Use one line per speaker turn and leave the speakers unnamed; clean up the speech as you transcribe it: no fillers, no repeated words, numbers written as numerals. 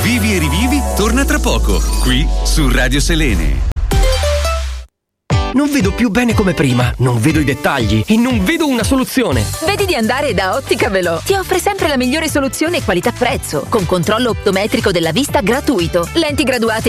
Vivi e rivivi torna tra poco, qui su Radio Selene.
Non vedo più bene come prima, non vedo i dettagli e non vedo una soluzione.
Vedi di andare da Ottica Velò. Ti offre sempre la migliore soluzione qualità-prezzo, con controllo optometrico della vista gratuito, lenti graduate